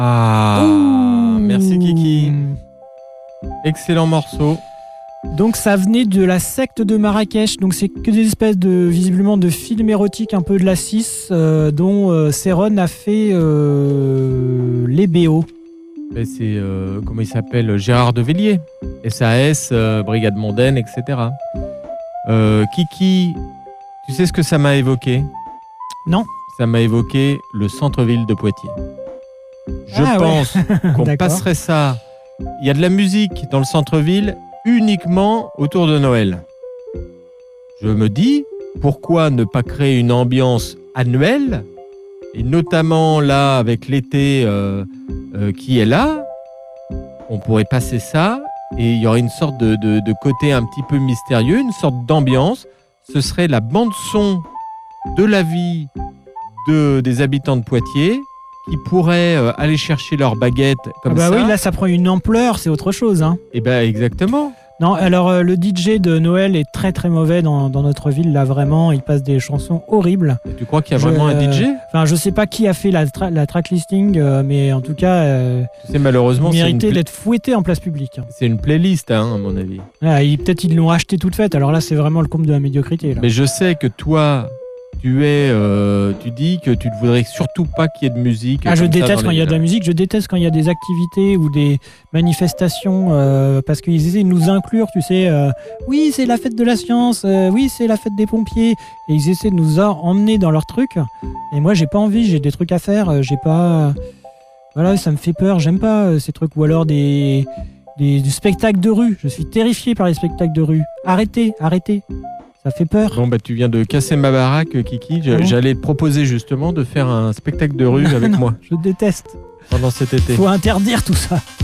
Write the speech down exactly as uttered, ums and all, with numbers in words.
Ah, Ouh. Merci Kiki. Excellent morceau. Donc ça venait de la secte de Marrakech, donc c'est que des espèces de, visiblement, de films érotiques un peu de la six, euh, dont euh, Céron a fait euh, les B O. Mais c'est, euh, comment il s'appelle, Gérard Devellier, S A S, euh, Brigade Mondaine, et cetera. Euh, Kiki, tu sais ce que ça m'a évoqué ? Non. Ça m'a évoqué le centre-ville de Poitiers. Je Ah, pense ouais. qu'on D'accord. passerait ça. Il y a de la musique dans le centre-ville uniquement autour de Noël. Je me dis, pourquoi ne pas créer une ambiance annuelle, et notamment là avec l'été euh, euh, qui est là, on pourrait passer ça et il y aurait une sorte de, de, de côté un petit peu mystérieux, une sorte d'ambiance. Ce serait la bande son de la vie de, des habitants de Poitiers qui pourraient euh, aller chercher leurs baguettes comme Ah bah ça. oui, là ça prend une ampleur, c'est autre chose. Hein. Et ben exactement. Non, alors euh, le D J de Noël est très très mauvais dans, dans notre ville, là vraiment, il passe des chansons horribles. Et tu crois qu'il y a Je- vraiment un D J ? Enfin, je sais pas qui a fait la, tra- la track listing, euh, mais en tout cas, euh, Tu sais, malheureusement, il c'est une, méritait pla- d'être fouetté en place publique. c'est une playlist, hein, à mon avis. Ah, ils- peut-être ils l'ont acheté toute faite, alors là c'est vraiment le comble de la médiocrité. Là. Mais je sais que toi, tu es, euh, tu dis que tu ne voudrais surtout pas qu'il y ait de musique. Ah, je comme ça déteste dans quand les il y a de la villages. musique, je déteste quand il y a des activités ou des manifestations, euh, parce qu'ils essaient de nous inclure, tu sais. euh, oui, c'est la fête de la science, euh, oui, c'est la fête des pompiers, et ils essaient de nous a- emmener dans leurs trucs. Et moi, j'ai pas envie, j'ai des trucs à faire, euh, j'ai pas. Voilà, ça me fait peur, j'aime pas euh, ces trucs. Ou alors des, des, du spectacle de rue, je suis terrifié par les spectacles de rue. Arrêtez, arrêtez, ça fait peur. Bon, bah, tu viens de casser ma baraque, Kiki. Je- Ah bon J'allais te proposer justement de faire un spectacle de rue avec Non, moi je déteste. pendant cet été. Faut interdire tout ça.